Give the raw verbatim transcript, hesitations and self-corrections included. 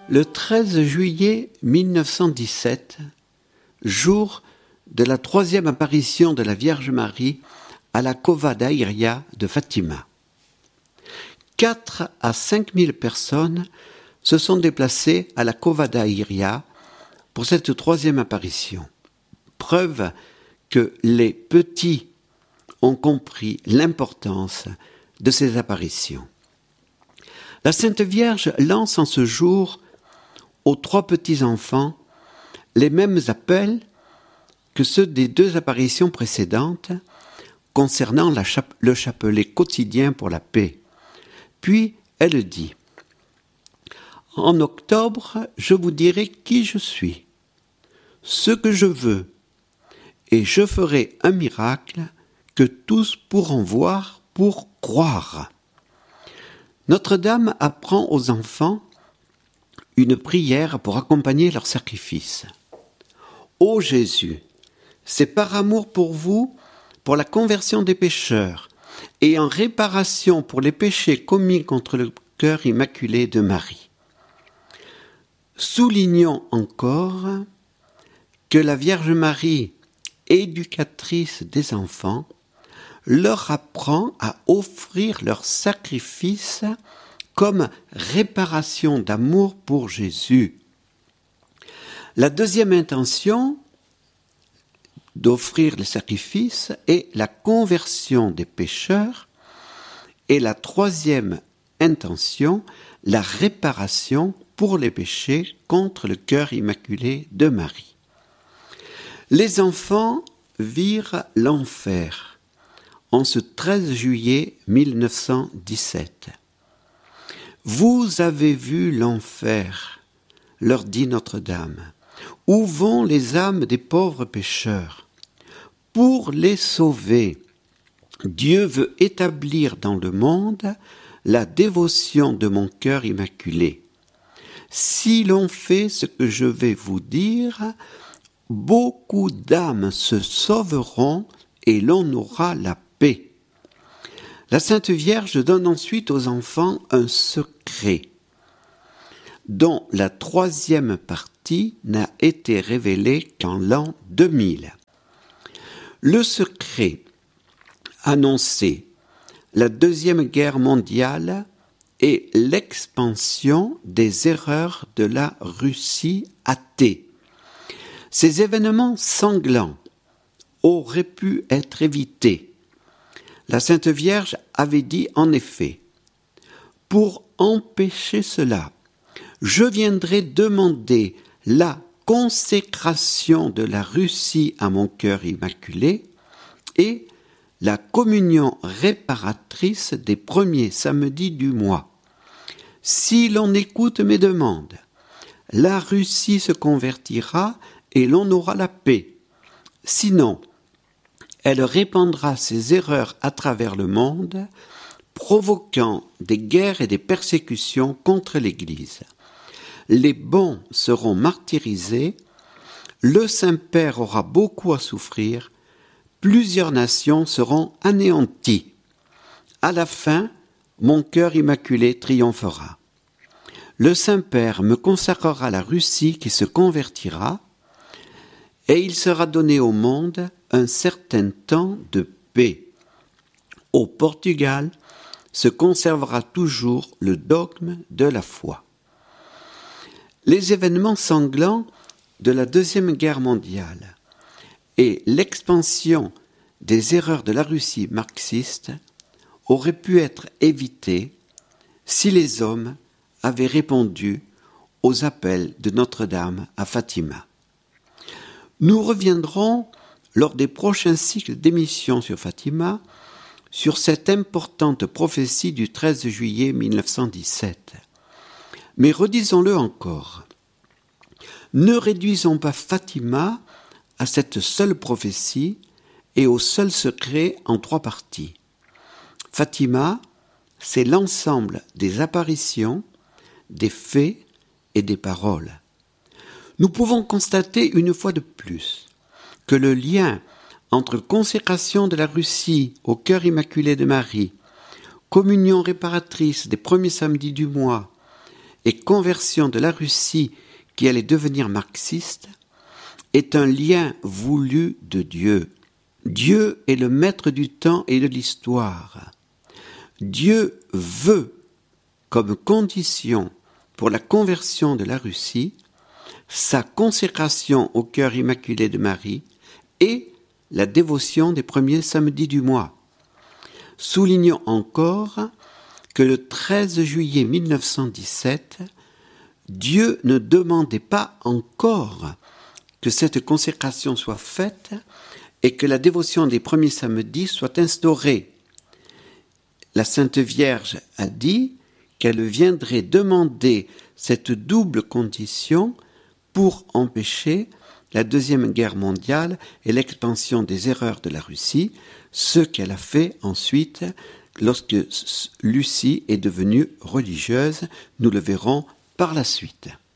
Le treize juillet mille neuf cent dix-sept, jour de la troisième apparition de la Vierge Marie à la Cova d'Airia de Fatima. quatre à cinq mille personnes se sont déplacées à la Cova d'Airia pour cette troisième apparition. Preuve que les petits ont compris l'importance de ces apparitions. La Sainte Vierge lance en ce jour aux trois petits-enfants les mêmes appels que ceux des deux apparitions précédentes concernant la chap- le chapelet quotidien pour la paix. Puis elle dit « En octobre, je vous dirai qui je suis, ce que je veux, et je ferai un miracle que tous pourront voir pour croire. » Notre-Dame apprend aux enfants une prière pour accompagner leur sacrifice. « Ô Jésus, c'est par amour pour vous, pour la conversion des pécheurs, et en réparation pour les péchés commis contre le cœur immaculé de Marie. » Soulignons encore que la Vierge Marie, éducatrice des enfants, leur apprend à offrir leur sacrifice comme réparation d'amour pour Jésus. La deuxième intention d'offrir le sacrifice est la conversion des pécheurs, et la troisième intention, la réparation pour les péchés contre le cœur immaculé de Marie. Les enfants virent l'enfer en ce treize juillet mille neuf cent dix-sept. « Vous avez vu l'enfer, leur dit Notre-Dame. Où vont les âmes des pauvres pécheurs? Pour les sauver, Dieu veut établir dans le monde la dévotion de mon cœur immaculé. Si l'on fait ce que je vais vous dire, beaucoup d'âmes se sauveront et l'on aura la paix. » La Sainte Vierge donne ensuite aux enfants un secret, dont la troisième partie n'a été révélée qu'en l'an deux mille. Le secret annonçait la Deuxième Guerre mondiale et l'expansion des erreurs de la Russie athée. Ces événements sanglants auraient pu être évités. La Sainte Vierge avait dit en effet « Pour empêcher cela, je viendrai demander la consécration de la Russie à mon cœur immaculé et la communion réparatrice des premiers samedis du mois. Si l'on écoute mes demandes, la Russie se convertira et l'on aura la paix. Sinon, elle répandra ses erreurs à travers le monde, provoquant des guerres et des persécutions contre l'Église. Les bons seront martyrisés, le Saint-Père aura beaucoup à souffrir, plusieurs nations seront anéanties. À la fin, mon cœur immaculé triomphera. Le Saint-Père me consacrera la Russie qui se convertira, et il sera donné au monde un certain temps de paix. Au Portugal se conservera toujours le dogme de la foi. Les événements sanglants de la Deuxième Guerre mondiale et l'expansion des erreurs de la Russie marxiste auraient pu être évités si les hommes avaient répondu aux appels de Notre-Dame à Fatima. Nous reviendrons lors des prochains cycles d'émissions sur Fatima sur cette importante prophétie du treize juillet mille neuf cent dix-sept. Mais redisons-le encore, ne réduisons pas Fatima à cette seule prophétie et au seul secret en trois parties. Fatima, c'est l'ensemble des apparitions, des faits et des paroles. Nous pouvons constater une fois de plus que le lien entre consécration de la Russie au cœur immaculé de Marie, communion réparatrice des premiers samedis du mois et conversion de la Russie qui allait devenir marxiste est un lien voulu de Dieu. Dieu est le maître du temps et de l'histoire. Dieu veut, comme condition pour la conversion de la Russie, sa consécration au cœur immaculé de Marie et la dévotion des premiers samedis du mois. Soulignons encore que le treize juillet mille neuf cent dix-sept, Dieu ne demandait pas encore que cette consécration soit faite et que la dévotion des premiers samedis soit instaurée. La Sainte Vierge a dit qu'elle viendrait demander cette double condition pour empêcher la Deuxième Guerre mondiale et l'expansion des erreurs de la Russie, ce qu'elle a fait ensuite lorsque Lucie est devenue religieuse. Nous le verrons par la suite.